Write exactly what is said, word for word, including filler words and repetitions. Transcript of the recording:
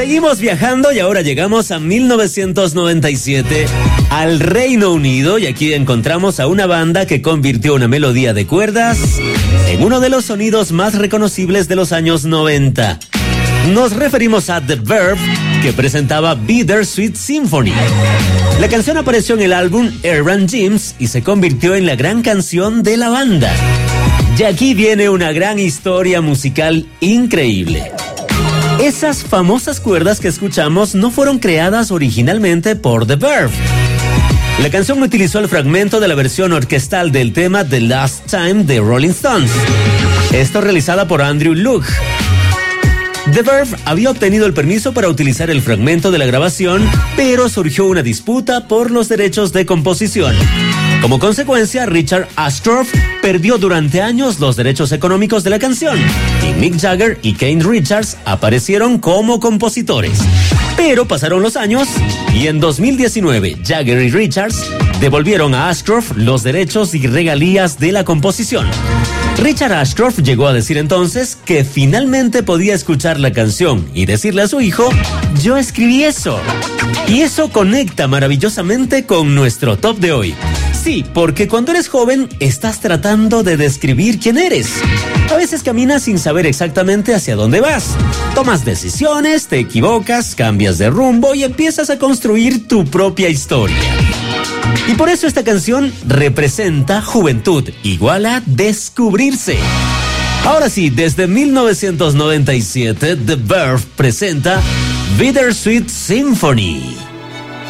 Seguimos viajando y ahora llegamos a mil novecientos noventa y siete, al Reino Unido, y aquí encontramos a una banda que convirtió una melodía de cuerdas en uno de los sonidos más reconocibles de los años noventa. Nos referimos a The Verve, que presentaba Bittersweet Symphony. La canción apareció en el álbum Air and Gems y se convirtió en la gran canción de la banda. Y aquí viene una gran historia musical increíble. Esas famosas cuerdas que escuchamos no fueron creadas originalmente por The Verve. La canción utilizó el fragmento de la versión orquestal del tema The Last Time de Rolling Stones. Esto realizada por Andrew Loog. The Verve había obtenido el permiso para utilizar el fragmento de la grabación, pero surgió una disputa por los derechos de composición. Como consecuencia, Richard Ashcroft perdió durante años los derechos económicos de la canción, y Mick Jagger y Keith Richards aparecieron como compositores. Pero pasaron los años y en dos mil diecinueve, Jagger y Richards devolvieron a Ashcroft los derechos y regalías de la composición. Richard Ashcroft llegó a decir entonces que finalmente podía escuchar la canción y decirle a su hijo: yo escribí eso. Y eso conecta maravillosamente con nuestro top de hoy. Sí, porque cuando eres joven estás tratando de describir quién eres. A veces caminas sin saber exactamente hacia dónde vas. Tomas decisiones, te equivocas, cambias de rumbo y empiezas a construir tu propia historia. Y por eso esta canción representa juventud, igual a descubrirse. Ahora sí, desde mil novecientos noventa y siete, The Verve presenta Bittersweet Symphony.